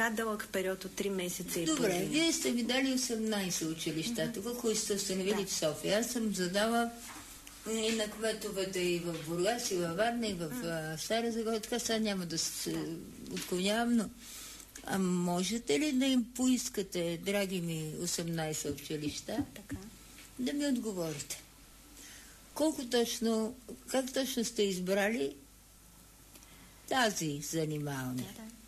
дълъг период от 3 месеца и Добре, половина. вие сте ми дали 18 училища, тук, които сте установили в София. Аз съм задала и на кметовете и в Бургас, и във Варна, и в Стара Загора. Така сега няма да се отклонявам, но можете ли да им поискате, драги ми 18 училища, да ми отговорите? Как точно сте избрали тази занималня?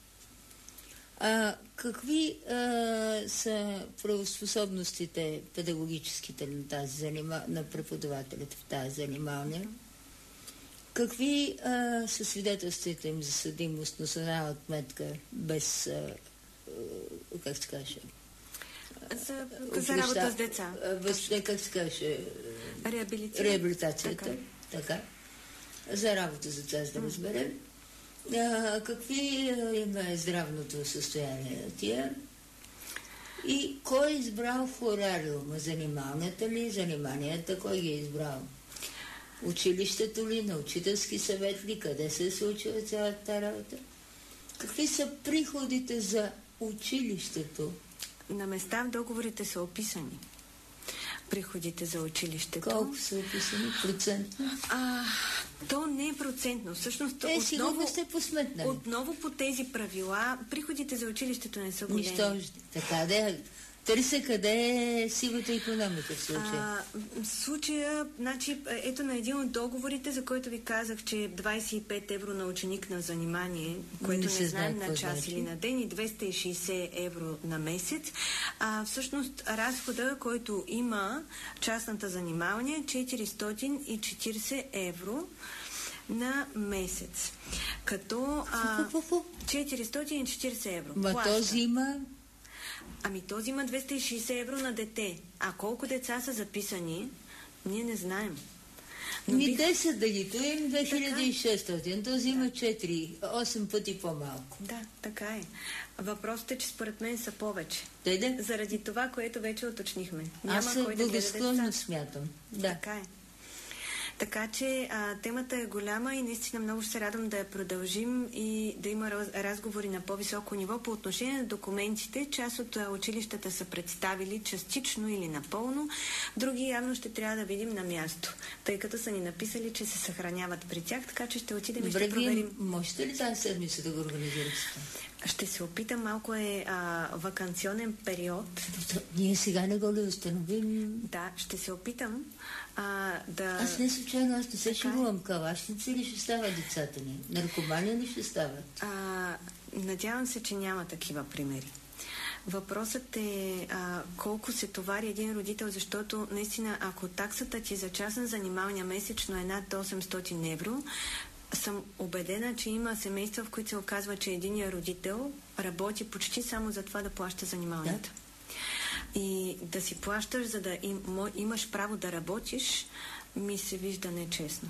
Какви са правоспособностите педагогическите на преподавателите в тази занималня? Какви са свидетелствата им за съдимост, но с една отметка без, как се каже? За работа с деца. Как се каже? Реабилитацията. Така. За работа с деца, за да разберем. Какви е здравното състояние на тия? И кой е избрал хорариума? Заниманията ли? Заниманията? Кой ги е избрал? Училището ли? На учителски съвет ли? Къде се е случила цялата работа? Какви са приходите за училището? На места в договорите са описани приходите за училището. Колко са описани? Процентно? То не е процентно. Всъщност, сигурно сте посметнали. Отново по тези правила, приходите за училището не са големи. Нищо. Така да търся къде е сивата икономика в случая. В случая, значи, ето на един от договорите, за който ви казах, че 25 евро на ученик на занимание, което не знаем на час или на ден, и 260 евро на месец. Всъщност, разхода, който има частната занималния, е 440 евро на месец. Като 440 евро. Този има... Този има 260 евро на дете. А колко деца са записани, ние не знаем. 10 да ги туем, 2600. Този има 8 пъти по-малко. Да, така е. Въпросът е, че според мен са повече. Дайде? Заради това, което вече уточнихме. Аз благосклонно смятам. Да. Така е. Така че темата е голяма и наистина много ще се радвам да я продължим и да има разговори на по-високо ниво. По отношение на документите, част от училищата са представили частично или напълно, други явно ще трябва да видим на място, тъй като са ни написали, че се съхраняват при тях, така че ще отидем и ще проверим. Можете ли тази седмица да го организирате? Ще се опитам, малко е ваканционен период. Ние сега не го ли установим? Да, ще се опитам да... Аз не случайно, аз не се шегувам. Калашници ли ще стават децата ни? Наркомания ли ще стават? Надявам се, че няма такива примери. Въпросът е колко се товари един родител, защото наистина, ако таксата ти за частна занималния месечно е над 800 евро, съм убедена, че има семейства, в които се оказва, че единият родител работи почти само за това да плаща занималнията. Да. И да си плащаш, за да имаш право да работиш, ми се вижда нечестно.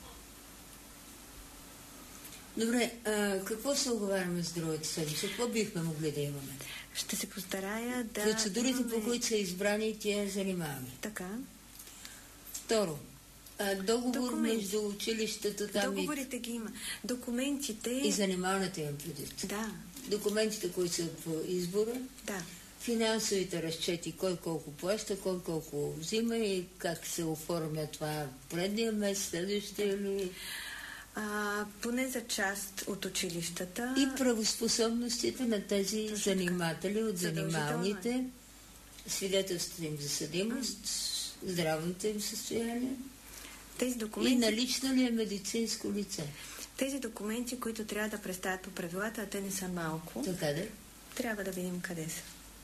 Добре, какво се оговаряме с другата седмица? Какво бихме могли да имаме? Ще се постарая да... Процедурите, по които са избрани, тия занимаваме. Така. Второ, договор между училището там. Договорите ги има. Документите... И занималната имам предвид. Да. Документите, които са по избора. Да. Финансовите разчети, кой колко плаща, кой колко взима и как се оформя това предния месец, следващия или... Поне за част от училищата. И правоспособностите на тези заниматели от занималните, свидетелствата им за съдимост, здравното им състояние. Тези документи... И налично ли е медицинско лице? Тези документи, които трябва да представят по правилата, а те не са малко. Така да? Трябва да видим къде са.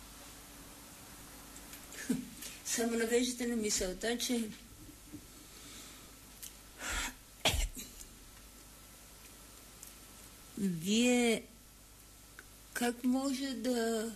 Само навеждате на мисълта, че вие как може да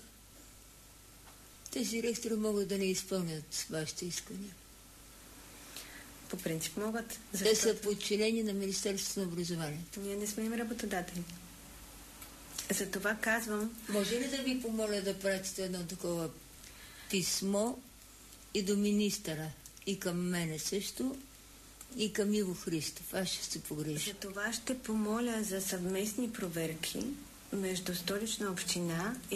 тези ректори могат да не изпълнят вашите искания? По принцип могат. Те са подчинени на Министерството на образованието. Ние не сме им работодатели. За това казвам... Може ли да ви помоля да пратите едно такова писмо и до министъра, и към мене също, и към Иво Христов? Аз ще се погрижа. За това ще помоля за съвместни проверки между Столична община и